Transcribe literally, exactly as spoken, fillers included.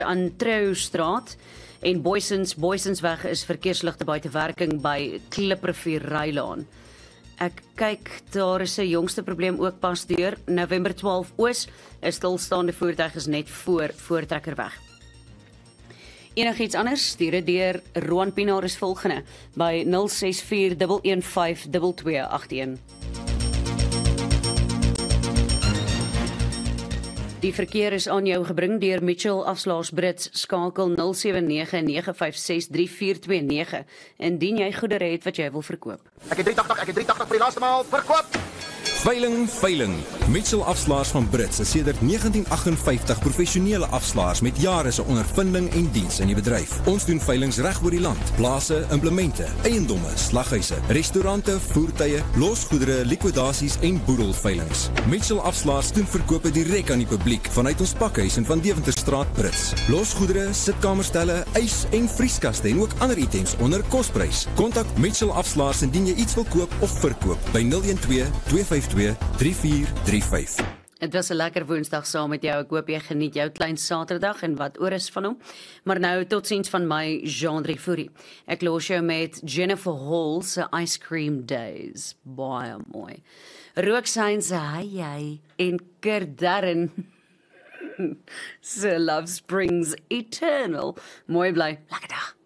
aan Troustraat en Boysens, Boysensweg is verkeersligte buite werking by Kliprivier Rylaan. Ek kyk, daar is 'n jongste probleem ook pas deur. November twaalf Oos, 'n stilstaande voertuig is net voor Voortrekkerweg. Enigiets anders, stuur dit deur. Roan Pinaar is volgende by nul ses vier een een vyf twee twee agt een. Die verkeer is aan jou gebring deur Mitchell Afslaers Brits, skakel nul sewe nege nege vyf ses drie vier twee nege indien jy goedere het wat jy wil verkoop. Ek het drie agt agt, ek het drie agt agt vir die laaste maal verkoop. Veiling, veiling. Mitchell Afslaers van Brits is sedert negentien agt vyf professionele afslaers met jare se ondervinding en diens in die bedryf. Ons doen veilings reg oor die land. Plase, implemente, eiendomme, slaghuise, restaurante, voertuie, losgoedere, likwidasies en boedelveilings. Mitchell Afslaers doen verkope direk aan die publiek vanuit ons pakhuis in Van Deventerstraat Brits. Losgoedere, sitkamerstelle, ys en vrieskaste en ook ander items onder kosprys. Kontak Mitchell Afslaers indien jy iets wil koop of verkoop by nul een twee twee vyf twee drie vier drie vyf. Het was 'n lekker Woensdag saam met jou. Ek hoop jy geniet jou klein Saterdag en wat oor is van hom. Maar nou totsiens van my Jean Fourie. Ek los jou met Jennifer Hall se Ice Cream Days. Baie mooi. Rooksign se hy hy en Kerdarren se Love Springs Eternal. Mooi bly. Lekker dag.